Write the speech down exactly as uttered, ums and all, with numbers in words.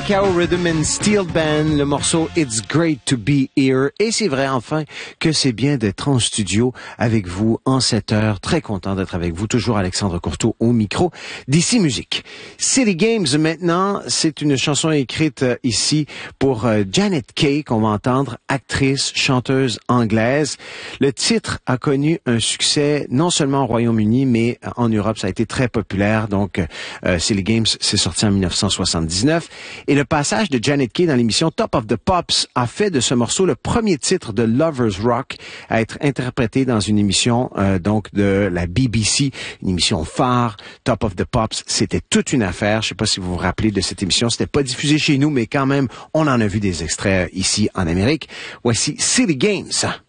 Macao Rhythm and Steel Band, le morceau It's Great to Be Here. Et c'est vrai enfin que c'est bien d'être en studio avec vous en cette heure. Très content d'être avec vous. Toujours Alexandre Courteau au micro d'Ici Musique. City Games maintenant, c'est une chanson écrite euh, ici pour euh, Janet Kay qu'on va entendre, actrice, chanteuse anglaise. Le titre a connu un succès non seulement au Royaume-Uni mais en Europe, ça a été très populaire. Donc euh, City Games, c'est sorti en dix-neuf cent soixante-dix-neuf. Et le passage de Janet Kay dans l'émission Top of the Pops a fait de ce morceau le premier titre de Lovers Rock à être interprété dans une émission euh, donc de la B B C, une émission phare. Top of the Pops, c'était toute une affaire. Je sais pas si vous vous rappelez de cette émission. C'était pas diffusé chez nous, mais quand même, on en a vu des extraits ici en Amérique. Voici City Games.